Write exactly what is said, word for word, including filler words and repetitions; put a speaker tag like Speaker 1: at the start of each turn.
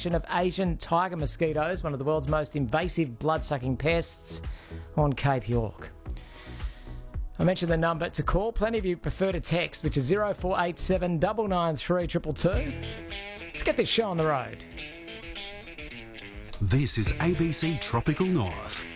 Speaker 1: infection of Asian tiger mosquitoes, one of the world's most invasive blood-sucking pests, on Cape York. I mentioned the number to call. Plenty of you prefer to text, which is zero four eight seven nine nine three two two two. Let's get this show on the road.
Speaker 2: This is A B C Tropical North.